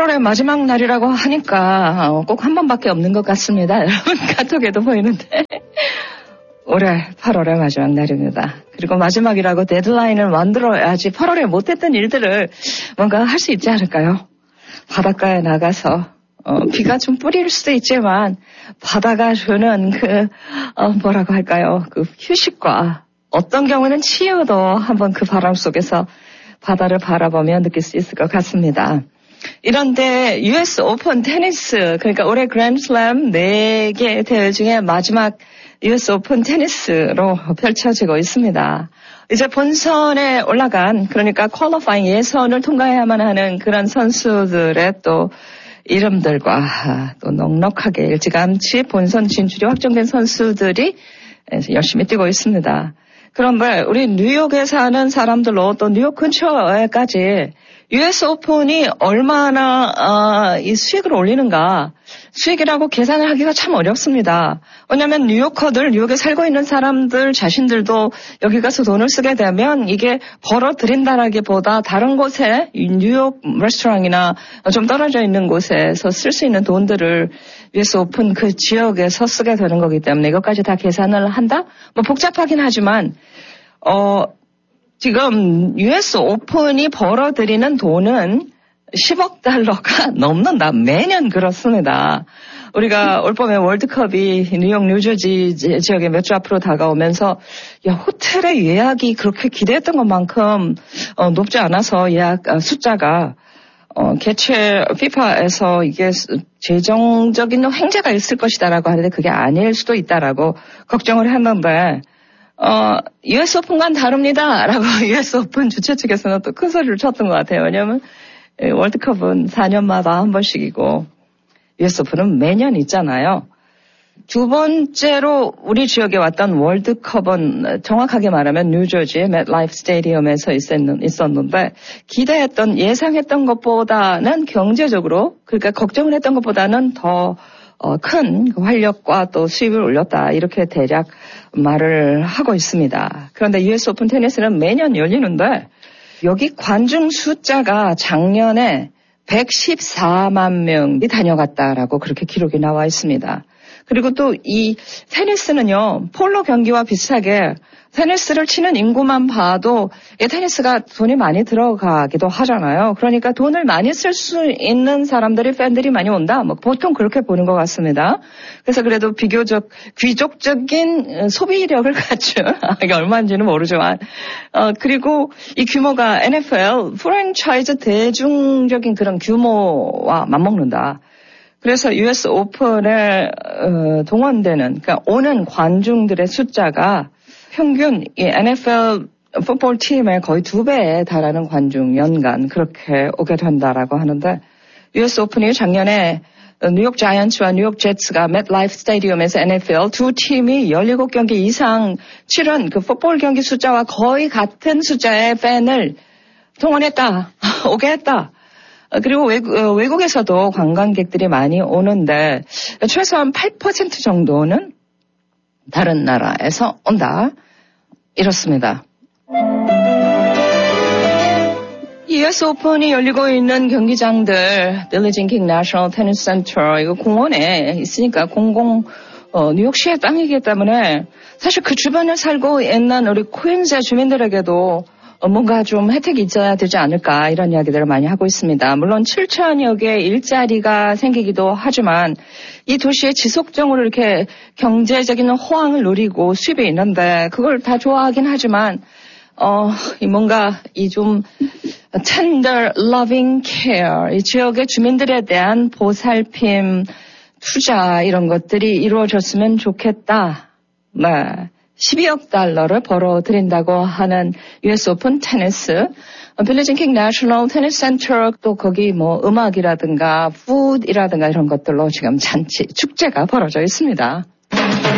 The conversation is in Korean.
8월의 마지막 날이라고 하니까 꼭 한 번밖에 없는 것 같습니다. 여러분 카톡에도 보이는데 올해 8월의 마지막 날입니다. 그리고 마지막이라고 데드라인을 만들어야지 8월에 못했던 일들을 뭔가 할 수 있지 않을까요? 바닷가에 나가서 비가 좀 뿌릴 수도 있지만 바다가 주는 뭐라고 할까요? 그 휴식과 어떤 경우는 치유도 한번 그 바람 속에서 바다를 바라보며 느낄 수 있을 것 같습니다. 이런데 US 오픈 테니스, 그러니까 올해 그랜드슬램 4개 대회 중에 마지막 US 오픈 테니스로 펼쳐지고 있습니다. 이제 본선에 올라간, 그러니까 퀄리파잉 예선을 통과해야만 하는 그런 선수들의 또 이름들과 또 넉넉하게 일찌감치 본선 진출이 확정된 선수들이 열심히 뛰고 있습니다. 그런데 우리 뉴욕에 사는 사람들로 또 뉴욕 근처에까지 US 오픈이 얼마나 이 수익을 올리는가, 수익이라고 계산을 하기가 참 어렵습니다. 왜냐하면 뉴요커들, 뉴욕에 살고 있는 사람들 자신들도 여기 가서 돈을 쓰게 되면 이게 벌어들인다라기보다 다른 곳에 뉴욕 레스토랑이나 좀 떨어져 있는 곳에서 쓸 수 있는 돈들을 US 오픈 그 지역에서 쓰게 되는 거기 때문에 이것까지 다 계산을 한다? 뭐 복잡하긴 하지만 지금 US 오픈이 벌어들이는 돈은 10억 달러가 넘는다. 매년 그렇습니다. 우리가 올 봄에 월드컵이 뉴욕, 뉴저지 지역에 몇 주 앞으로 다가오면서 호텔의 예약이 그렇게 기대했던 것만큼 높지 않아서 예약 숫자가 개최 FIFA에서 이게 재정적인 횡재가 있을 것이다라고 하는데 그게 아닐 수도 있다라고 걱정을 했는데 US 오픈과는 다릅니다라고 US 오픈 주최 측에서는 또 큰 소리를 쳤던 것 같아요. 왜냐하면 월드컵은 4년마다 한 번씩이고 US 오픈은 매년 있잖아요. 두 번째로 우리 지역에 왔던 월드컵은 정확하게 말하면 뉴저지의 맷라이프 스테디움에서 있었는데 기대했던 예상했던 것보다는 경제적으로 그러니까 걱정을 했던 것보다는 더 큰 활력과 또 수입을 올렸다 이렇게 대략 말을 하고 있습니다. 그런데 US 오픈 테니스는 매년 열리는데 여기 관중 숫자가 작년에 114만 명이 다녀갔다라고 그렇게 기록이 나와 있습니다. 그리고 또 이 테니스는요, 폴로 경기와 비슷하게 테니스를 치는 인구만 봐도 이 테니스가 돈이 많이 들어가기도 하잖아요. 그러니까 돈을 많이 쓸 수 있는 사람들이 팬들이 많이 온다. 뭐 보통 그렇게 보는 것 같습니다. 그래서 그래도 비교적 귀족적인 소비력을 갖춘 이게 얼마인지는 모르지만 그리고 이 규모가 NFL 프랜차이즈 대중적인 그런 규모와 맞먹는다. 그래서 US 오픈에 동원되는 그러니까 오는 관중들의 숫자가 평균 이 NFL 풋볼 팀의 거의 2배에 달하는 관중 연간 그렇게 오게 된다라고 하는데 US 오픈이 작년에 뉴욕 자이언츠와 뉴욕 제츠가 맷라이프 스테디움에서 NFL 두 팀이 17경기 이상 치른 그 풋볼 경기 숫자와 거의 같은 숫자의 팬을 동원했다. 오게 했다. 그리고 외국에서도 관광객들이 많이 오는데 최소한 8% 정도는 다른 나라에서 온다. 이렇습니다. US 오픈이 열리고 있는 경기장들, 빌리진 킹 내셔널 테니스 센터, 이거 공원에 있으니까 뉴욕시의 땅이기 때문에 사실 그 주변에 살고 있는 우리 퀸즈의 주민들에게도 뭔가 좀 혜택이 있어야 되지 않을까 이런 이야기들을 많이 하고 있습니다. 물론 7천여 개의 일자리가 생기기도 하지만 이 도시에 지속적으로 이렇게 경제적인 호황을 누리고 수입이 있는데 그걸 다 좋아하긴 하지만 뭔가 이 좀 tender loving care 이 지역의 주민들에 대한 보살핌 투자 이런 것들이 이루어졌으면 좋겠다. 네. 12억 달러를 벌어들인다고 하는 US 오픈 테니스, 빌리진 킹 내셔널 테니스 센터 또 거기 뭐 음악이라든가 푸드이라든가 이런 것들로 지금 잔치, 축제가 벌어져 있습니다.